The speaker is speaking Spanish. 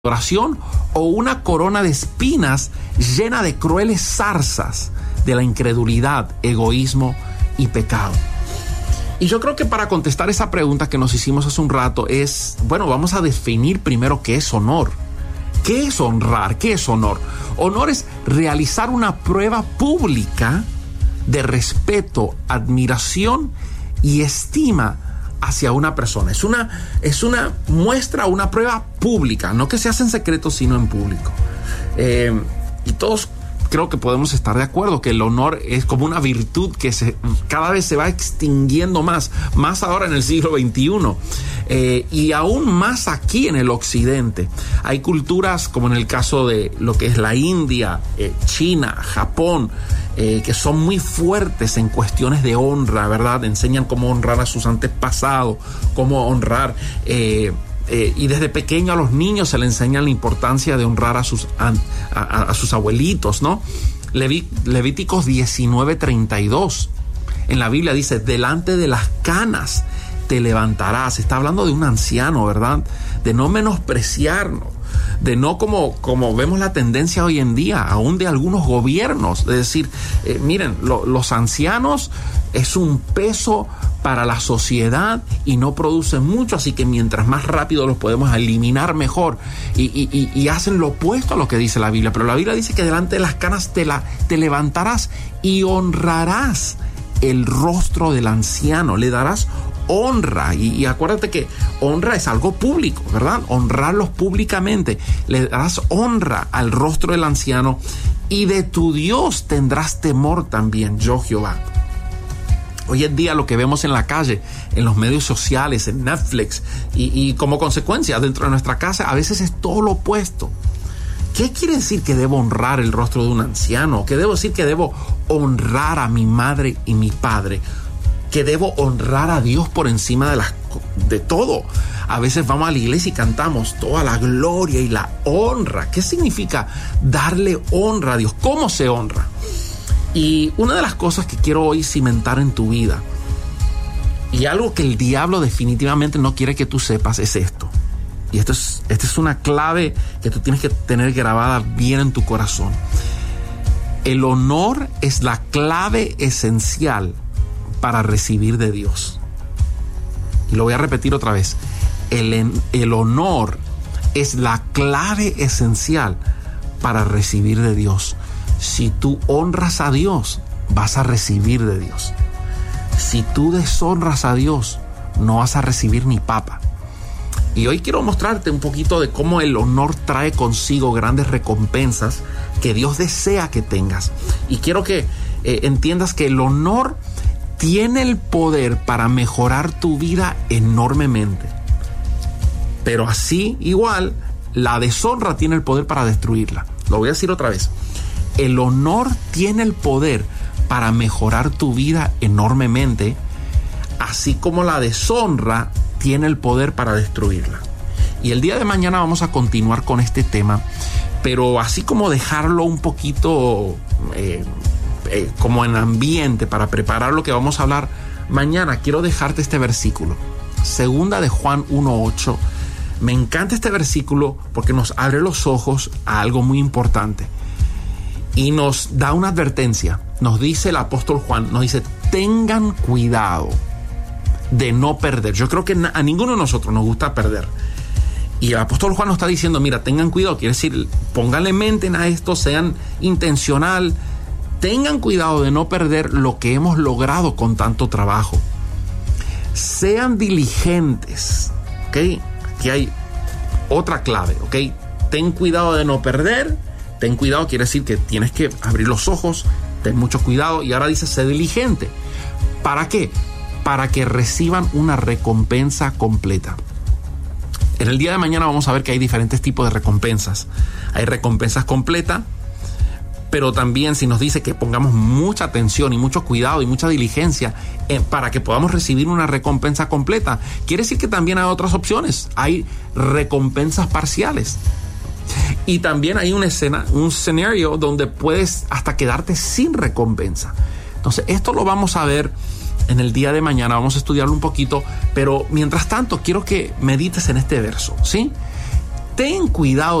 adoración o una corona de espinas llena de crueles zarzas de la incredulidad, egoísmo y pecado? Y yo creo que para contestar esa pregunta que nos hicimos hace un rato vamos a definir primero qué es honor. ¿Qué es honrar? ¿Qué es honor? Honor es realizar una prueba pública de respeto, admiración y estima hacia una persona. Es una muestra, una prueba pública, no que se hace en secreto, sino en público. Y todos creo que podemos estar de acuerdo que el honor es como una virtud que cada vez se va extinguiendo más ahora en el siglo XXI, y aún más aquí en el occidente. Hay culturas como en el caso de lo que es la India, China, Japón, que son muy fuertes en cuestiones de honra, ¿verdad? Enseñan cómo honrar a sus antepasados, cómo honrar, y desde pequeño a los niños se les enseña la importancia de honrar a sus abuelitos, ¿no? Levíticos 19:32 en la Biblia dice: delante de las canas te levantarás. Está hablando de un anciano, ¿verdad? De no menospreciarnos, de no como vemos la tendencia hoy en día, aún de algunos gobiernos, de decir, miren, los ancianos es un peso para la sociedad y no producen mucho, así que mientras más rápido los podemos eliminar mejor, y hacen lo opuesto a lo que dice la Biblia. Pero la Biblia dice que delante de las canas te levantarás y honrarás el rostro del anciano, le darás honra, y acuérdate que honra es algo público, ¿verdad? Honrarlos públicamente, le darás honra al rostro del anciano, y de tu Dios tendrás temor también, yo Jehová. Hoy en día lo que vemos en la calle, en los medios sociales, en Netflix, y como consecuencia dentro de nuestra casa, a veces es todo lo opuesto. ¿Qué quiere decir que debo honrar el rostro de un anciano? ¿Qué debo decir que debo honrar a mi madre y mi padre? Que debo honrar a Dios por encima de todo. A veces vamos a la iglesia y cantamos toda la gloria y la honra. ¿Qué significa darle honra a Dios? ¿Cómo se honra? Y una de las cosas que quiero hoy cimentar en tu vida, y algo que el diablo definitivamente no quiere que tú sepas, es esto. Y esta es una clave que tú tienes que tener grabada bien en tu corazón. El honor es la clave esencial para recibir de Dios. Y lo voy a repetir otra vez. El honor es la clave esencial para recibir de Dios. Si tú honras a Dios, vas a recibir de Dios. Si tú deshonras a Dios, no vas a recibir ni papa. Y hoy quiero mostrarte un poquito de cómo el honor trae consigo grandes recompensas que Dios desea que tengas. Y quiero que entiendas que el honor tiene el poder para mejorar tu vida enormemente. Pero así, igual, la deshonra tiene el poder para destruirla. Lo voy a decir otra vez. El honor tiene el poder para mejorar tu vida enormemente, así como la deshonra tiene el poder para destruirla. Y el día de mañana vamos a continuar con este tema, pero así como dejarlo un poquito como en ambiente para preparar lo que vamos a hablar mañana, quiero dejarte este versículo. Segunda de Juan 1:8. Me encanta este versículo porque nos abre los ojos a algo muy importante y nos da una advertencia. Nos dice el apóstol Juan, nos dice: tengan cuidado de no perder. Yo creo que a ninguno de nosotros nos gusta perder. Y el apóstol Juan nos está diciendo, mira, tengan cuidado. Quiere decir, pónganle mente a esto, sean intencional. Tengan cuidado de no perder lo que hemos logrado con tanto trabajo. Sean diligentes. ¿Ok? Aquí hay otra clave. ¿Ok? Ten cuidado de no perder. Ten cuidado quiere decir que tienes que abrir los ojos. Ten mucho cuidado. Y ahora dice, sé diligente. ¿Para qué? Para que reciban una recompensa completa. En el día de mañana vamos a ver que hay diferentes tipos de recompensas. Hay recompensas completas, pero también si nos dice que pongamos mucha atención y mucho cuidado y mucha diligencia para que podamos recibir una recompensa completa, quiere decir que también hay otras opciones. Hay recompensas parciales. Y también hay un escenario donde puedes hasta quedarte sin recompensa. Entonces, esto lo vamos a ver en el día de mañana, vamos a estudiarlo un poquito, pero mientras tanto quiero que medites en este verso, ¿sí? ten cuidado